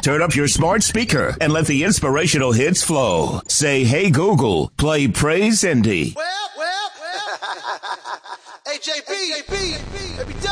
Turn up your smart speaker and let the inspirational hits flow. Say, hey, Google, play Praise Indy. Well. Hey, JB.